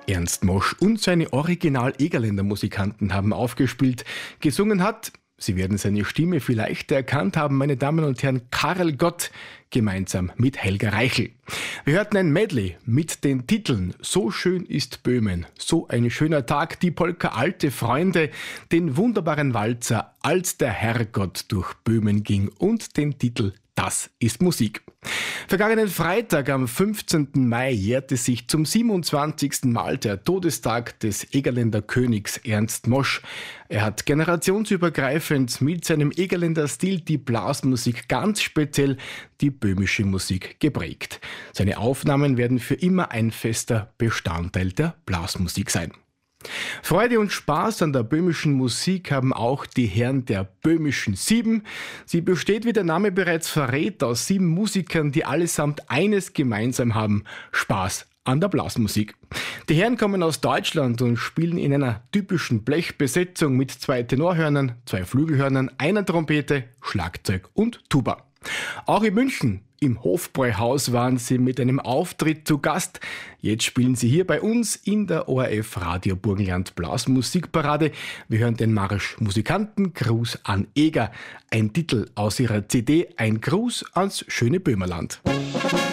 Ernst Mosch und seine Original-Egerländer Musikanten haben aufgespielt. Gesungen hat, Sie werden seine Stimme vielleicht erkannt haben, meine Damen und Herren, Karel Gott, gemeinsam mit Helga Reichel. Wir hörten ein Medley mit den Titeln So schön ist Böhmen, So ein schöner Tag, die Polka Alte Freunde, den wunderbaren Walzer Als der Herrgott durch Böhmen ging und den Titel Das ist Musik. Vergangenen Freitag, am 15. Mai, jährte sich zum 27. Mal der Todestag des Egerländer Königs Ernst Mosch. Er hat generationsübergreifend mit seinem Egerländer Stil die Blasmusik, ganz speziell die böhmische Musik, geprägt. Seine Aufnahmen werden für immer ein fester Bestandteil der Blasmusik sein. Freude und Spaß an der böhmischen Musik haben auch die Herren der Böhmischen Sieben. Sie besteht, wie der Name bereits verrät, aus 7 Musikern, die allesamt eines gemeinsam haben: Spaß an der Blasmusik. Die Herren kommen aus Deutschland und spielen in einer typischen Blechbesetzung mit 2 Tenorhörnern, 2 Flügelhörnern, einer Trompete, Schlagzeug und Tuba. Auch in München, im Hofbräuhaus, waren sie mit einem Auftritt zu Gast. Jetzt spielen sie hier bei uns in der ORF Radio Burgenland Blasmusikparade. Wir hören den Marsch Musikanten Gruß an Eger, ein Titel aus ihrer CD Ein Gruß ans schöne Böhmerland.